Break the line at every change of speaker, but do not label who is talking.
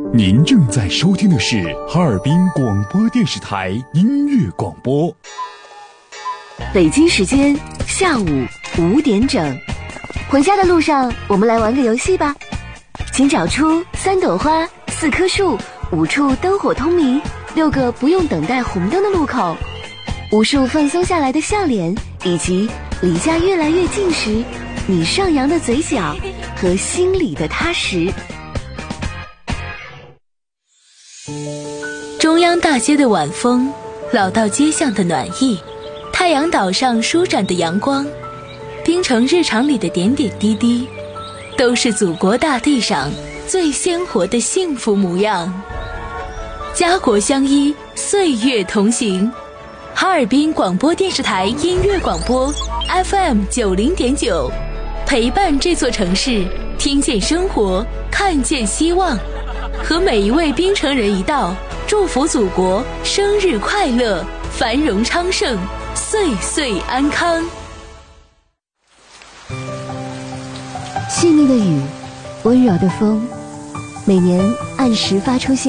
您正在收听的是哈尔滨广播电视台音乐广播。
北京时间下午5点整，回家的路上，我们来玩个游戏吧。请找出3朵花、4棵树、5处灯火通明、6个不用等待红灯的路口，无数放松下来的笑脸，以及离家越来越近时，你上扬的嘴角和心里的踏实。
中央大街的晚风，老道街巷的暖意，太阳岛上舒展的阳光，滨城日常里的点点滴滴，都是祖国大地上最鲜活的幸福模样。家国相依，岁月同行。哈尔滨广播电视台音乐广播 FM90.9，陪伴这座城市，听见生活，看见希望。和每一位滨城人一道，祝福祖国生日快乐，繁荣昌盛，岁岁安康。
细腻的雨，温柔的风，每年按时发出